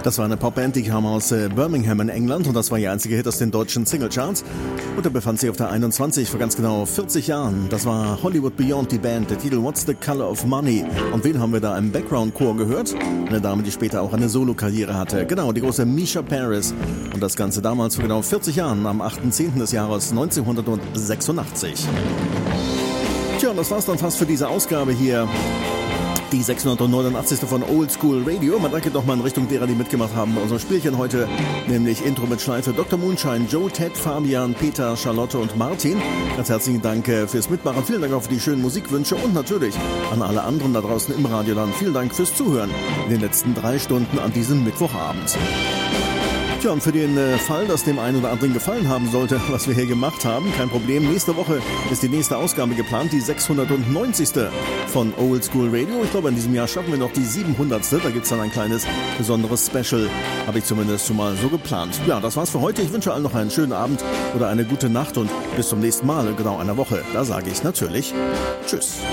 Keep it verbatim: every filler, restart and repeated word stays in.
Das war eine Popband, die kam aus äh, Birmingham in England und das war ihr einziger Hit aus den deutschen Singlecharts. Und er befand sich auf der einundzwanzig vor ganz genau vierzig Jahren. Das war Hollywood Beyond, die Band. Der Titel What's the Color of Money? Und wen haben wir da im Background-Chor gehört? Eine Dame, die später auch eine Solo-Karriere hatte. Genau, die große Misha Paris. Und das Ganze damals vor genau vierzig Jahren, am achten zehnten des Jahres neunzehnhundertsechsundachtzig. Tja, und das war's dann fast für diese Ausgabe hier. Die sechshundertneunundachtzigste von Old School Radio. Man danke doch mal in Richtung derer, die mitgemacht haben bei unserem Spielchen heute, nämlich Intro mit Schleife Doktor Moonshine, Joe, Ted, Fabian, Peter, Charlotte und Martin. Ganz herzlichen Dank fürs Mitmachen. Vielen Dank auch für die schönen Musikwünsche und natürlich an alle anderen da draußen im Radioland. Vielen Dank fürs Zuhören in den letzten drei Stunden an diesem Mittwochabend. Tja, und für den äh, Fall, dass dem einen oder anderen gefallen haben sollte, was wir hier gemacht haben, kein Problem. Nächste Woche ist die nächste Ausgabe geplant, die sechshundertneunzigste von Old School Radio. Ich glaube, in diesem Jahr schaffen wir noch die siebenhundertste. Da gibt es dann ein kleines, besonderes Special. Habe ich zumindest schon mal so geplant. Ja, das war's für heute. Ich wünsche allen noch einen schönen Abend oder eine gute Nacht und bis zum nächsten Mal in genau einer Woche. Da sage ich natürlich Tschüss.